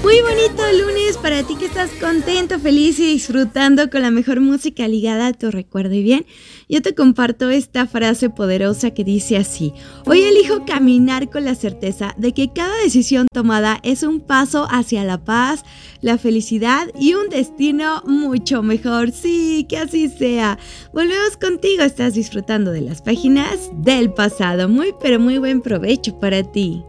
Muy bonito lunes para ti que estás contento, feliz y disfrutando con la mejor música ligada a tu recuerdo. Y bien, yo te comparto esta frase poderosa que dice así: hoy elijo caminar con la certeza de que cada decisión tomada es un paso hacia la paz, la felicidad y un destino mucho mejor. Sí, que así sea. Volvemos contigo, estás disfrutando de las páginas del pasado. Muy, pero muy buen provecho para ti.